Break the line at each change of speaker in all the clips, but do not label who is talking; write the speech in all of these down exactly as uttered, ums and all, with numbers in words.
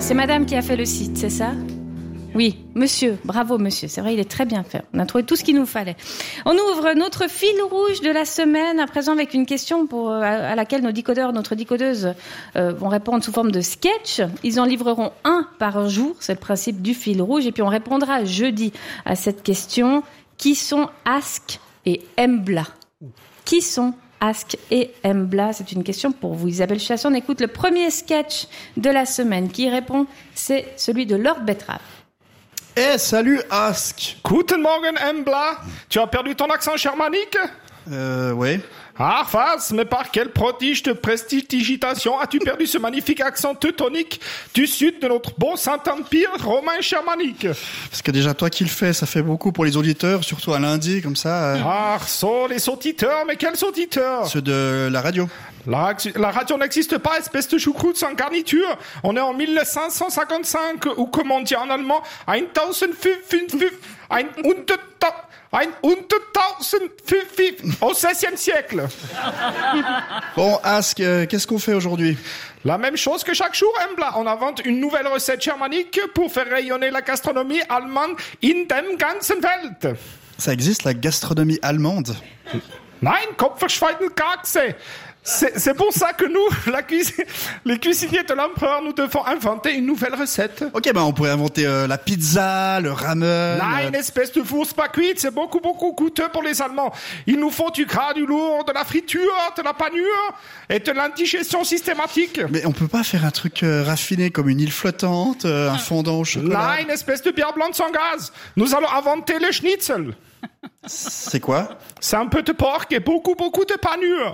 C'est madame qui a fait le site, c'est ça ? Oui, monsieur, bravo monsieur, c'est vrai, il est très bien fait. On a trouvé tout ce qu'il nous fallait. On ouvre notre fil rouge de la semaine, à présent avec une question pour, à laquelle nos décodeurs, notre décodeuse euh, vont répondre sous forme de sketch. Ils en livreront un par jour, c'est le principe du fil rouge, et puis on répondra jeudi à cette question. Qui sont Ask et Mbla ? Qui sont Ask et Mbla ? C'est une question pour vous. Isabelle Chasson, on écoute le premier sketch de la semaine. Qui répond ? C'est celui de Lord Betrave.
Eh, hey, salut Ask.
Guten Morgen, Mbla. Tu as perdu ton accent germanique ?
Euh, oui.
Ah, face, mais par quel prodige de prestidigitation as-tu perdu ce magnifique accent teutonique du sud de notre beau Saint-Empire romain germanique ?
Parce que déjà, toi qui le fais, ça fait beaucoup pour les auditeurs, surtout à lundi, comme ça. Euh...
Ah, so, les auditeurs, mais quels auditeurs ?
Ceux de la radio.
La, la radio n'existe pas, espèce de choucroute sans garniture. On est en mille cinq cent cinquante-cinq, ou comme on dit en allemand, ein tausend fünf, ein unter, ein untertausend fünf, au seizième siècle.
Bon, Ask, euh, qu'est-ce qu'on fait aujourd'hui ?
La même chose que chaque jour, Mbla. On invente une nouvelle recette germanique pour faire rayonner la gastronomie allemande in dem ganzen Welt.
Ça existe, la gastronomie allemande ?
Nein, Kopfverschweidenkaxe. C'est, c'est pour ça que nous, la cuisine, les cuisiniers de l'empereur, nous devons inventer une nouvelle recette.
Ok, ben on pourrait inventer euh, la pizza, le ramen...
Nein,
euh...
espèce de Wurst pas cuite, c'est beaucoup, beaucoup coûteux pour les Allemands. Il nous faut du gras, du lourd, de la friture, de la panure et de l'indigestion systématique.
Mais on peut pas faire un truc euh, raffiné comme une île flottante, euh, un fondant au chocolat?
Nein, espèce de bière blanche sans gaz. Nous allons inventer le schnitzel.
C'est quoi?
C'est un peu de porc et beaucoup, beaucoup de panure.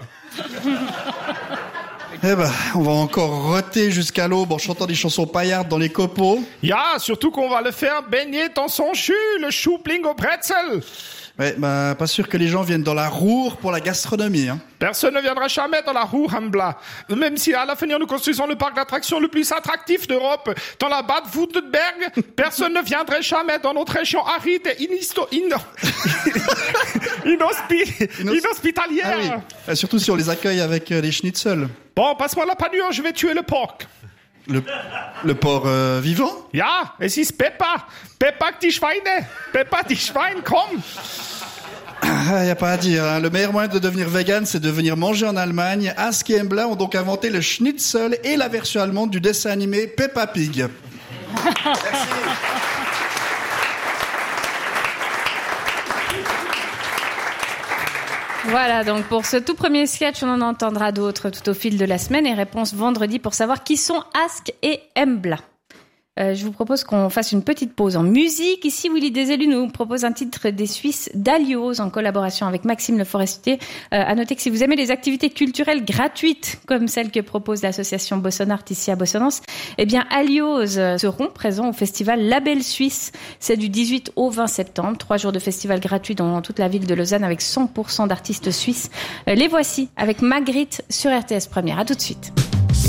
Eh ben, on va encore roter jusqu'à l'aube en chantant des chansons paillardes dans les copeaux.
Ja, surtout qu'on va le faire baigner dans son jus, le choupling au bretzel.
Ouais, bah, pas sûr que les gens viennent dans la Ruhr pour la gastronomie, hein.
Personne ne viendra jamais dans la Ruhr, Mbla. Même si à l'avenir nous construisons le parc d'attractions le plus attractif d'Europe, dans la Bade-Württemberg, personne ne viendrait jamais dans notre région aride et inisto, in, inhospi, inhospitalière.
Ah oui. Surtout si on les accueille avec euh, les schnitzels.
Bon, passe-moi la panure, je vais tuer le porc.
Le, le porc euh, vivant?
Ja, es ist Peppa. Peppa die Schweine. Peppa die Schweine, komm.
Ah, y a pas à dire, hein. Le meilleur moyen de devenir vegan, c'est de venir manger en Allemagne. Ask et Mbla ont donc inventé le schnitzel et la version allemande du dessin animé Peppa Pig. Merci.
Voilà, donc pour ce tout premier sketch, on en entendra d'autres tout au fil de la semaine et réponse vendredi pour savoir qui sont Ask et Mbla. Euh, je vous propose qu'on fasse une petite pause en musique. Ici, Willy Desélus nous propose un titre des Suisses d'Alios en collaboration avec Maxime Le Forestier. Euh, à noter que si vous aimez les activités culturelles gratuites comme celles que propose l'association Bossonart ici à Bossonance, eh bien Alios seront présents au festival Label Suisse. C'est du dix-huit au vingt septembre. Trois jours de festival gratuit dans toute la ville de Lausanne avec cent pour cent d'artistes suisses. Euh, les voici avec Magritte sur R T S Première. À tout de suite.